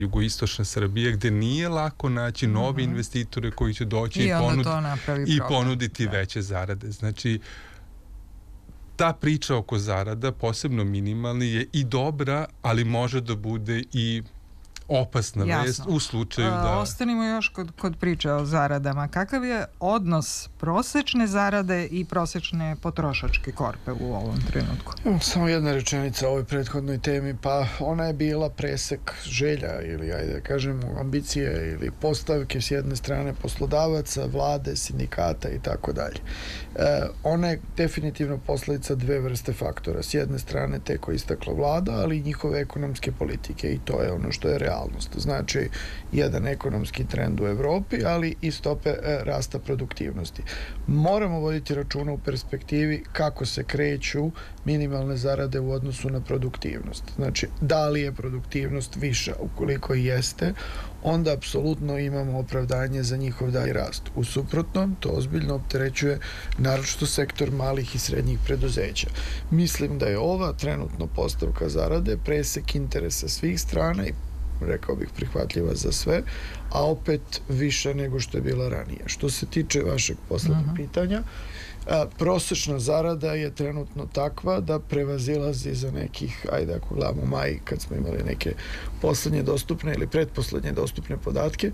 jugoistočne Srbije, gde nije lako naći nove investitore koji će doći i ponuditi veće zarade. Znači, ta priča oko zarada, posebno minimalni, je i dobra, ali može da bude i opasna vest u slučaju da... Ostanimo još kod priče o zaradama. Kakav je odnos prosečne zarade i prosečne potrošačke korpe u ovom trenutku? Samo jedna rečenica o ovoj prethodnoj temi, pa ona je bila presek želja ili, ajde da kažemo, ambicije ili postavke s jedne strane poslodavaca, vlade, sindikata i tako dalje. Ona je definitivno posledica dve vrste faktora. S jedne strane te koje istakla vlada, ali i njihove ekonomske politike, i to je ono što je realnost. Znači, jedan ekonomski trend u Evropi, ali i stope rasta produktivnosti. Moramo voditi računa u perspektivi kako se kreću minimalne zarade u odnosu na produktivnost. Znači, da li je produktivnost viša? Ukoliko jeste, onda apsolutno imamo opravdanje za njihov dalji rast. U suprotnom, to ozbiljno opterećuje naročito sektor malih i srednjih preduzeća. Mislim da je ova trenutno postavka zarade presek interesa svih strana i rekao bih prihvatljiva za sve, a opet više nego što je bila ranije. Što se tiče vašeg poslednjeg pitanja, prosečna zarada je trenutno takva da prevazilazi za nekih, ajde ako gledamo maj, kad smo imali neke poslednje dostupne ili pretposlednje dostupne podatke,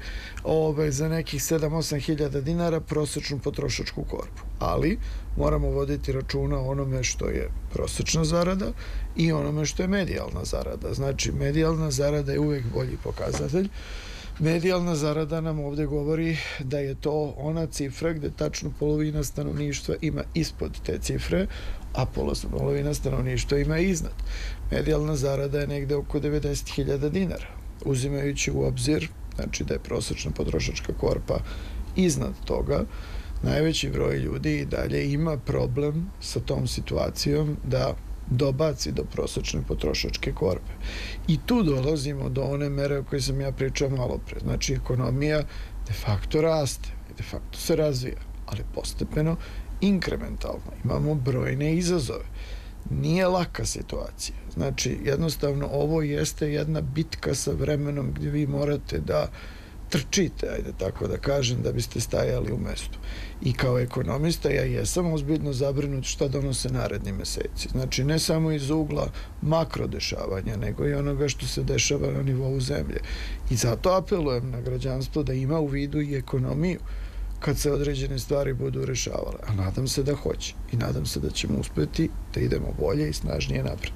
za nekih 7-8 hiljada dinara prosečnu potrošačku korpu. Ali moramo voditi računa o onome što je prosečna zarada i onome što je medijalna zarada. Znači, medijalna zarada je uvek bolji pokazatelj. Medijalna zarada nam ovde govori da je to ona cifra gde tačno polovina stanovništva ima ispod te cifre, a polovina stanovništva ima iznad. Medijalna zarada je negde oko 90.000 dinara. Uzimajući u obzir, znači da je prosečna potrošačka korpa iznad toga, najveći broj ljudi i dalje ima problem sa tom situacijom da dobaci do prosečne potrošačke korpe. I tu dolazimo do one mere o kojoj sam ja pričao malo pre. Znači, ekonomija de facto raste, de facto se razvija, ali postepeno, inkrementalno. Imamo brojne izazove. Nije laka situacija. Znači, jednostavno, ovo jeste jedna bitka sa vremenom gdje vi morate da trčite, ajde tako da kažem, da biste stajali u mestu. I kao ekonomista ja jesam ozbiljno zabrinut šta donose naredni meseci. Znači, ne samo iz ugla makrodešavanja, nego i onoga što se dešava na nivou zemlje. I zato apelujem na građanstvo da ima u vidu i ekonomiju kad se određene stvari budu rešavale. A nadam se da hoće. I nadam se da ćemo uspeti da idemo bolje i snažnije napred.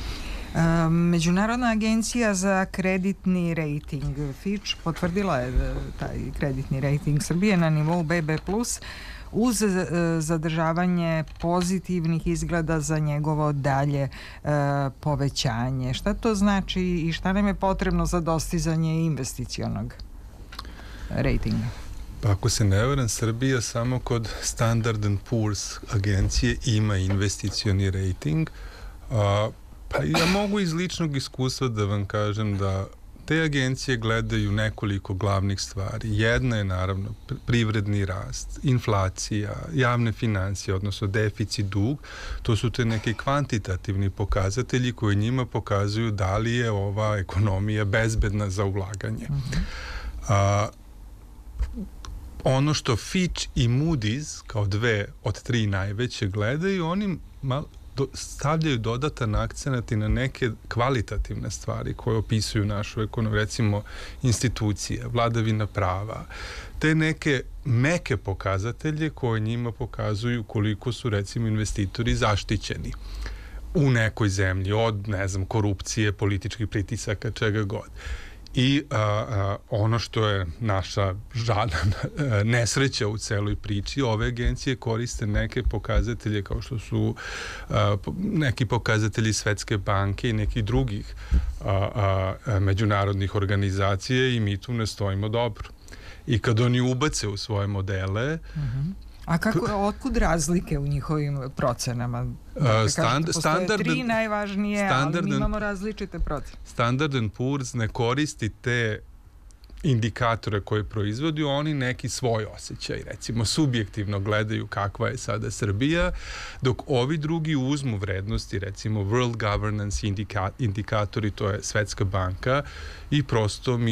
Međunarodna agencija za kreditni rating Fitch potvrdila je taj kreditni rating Srbije na nivou BB+, uz zadržavanje pozitivnih izgleda za njegovo dalje povećanje. Šta to znači i šta nam je potrebno za dostizanje investicionog ratinga? Pa ako se ne varam, Srbija samo kod Standard & Poor's agencije ima investicioni rating. Pa ja mogu iz ličnog iskustva da vam kažem da te agencije gledaju nekoliko glavnih stvari. Jedna je naravno privredni rast, inflacija, javne financije, odnosno deficit, dug. To su te neki kvantitativni pokazatelji koji njima pokazuju da li je ova ekonomija bezbedna za ulaganje. Ono što Fitch i Moody's kao dve od tri najveće gledaju, oni stavljaju dodatan akcenat i na neke kvalitativne stvari koje opisuju našu ekonomiju, recimo institucije, vladavina prava, te neke meke pokazatelje koje njima pokazuju koliko su, recimo, investitori zaštićeni u nekoj zemlji od, ne znam, korupcije, političkih pritisaka, čega god. I ono što je naša nesreća u celoj priči, ove agencije koriste neke pokazatelje kao što su neki pokazatelji Svetske banke i nekih drugih međunarodnih organizacija i mi tu ne stojimo dobro. I kad oni ubace u svoje modele... A otkud razlike u njihovim procenama? Postoje tri najvažnije, ali mi imamo različite procene. Standard & Poor's ne koristi te indikatore koje proizvodi, oni neki svoj osjećaj, recimo subjektivno gledaju kakva je sada Srbija, dok ovi drugi uzmu vrednosti, recimo World Governance indikatori, to je Svetska banka, i prosto mi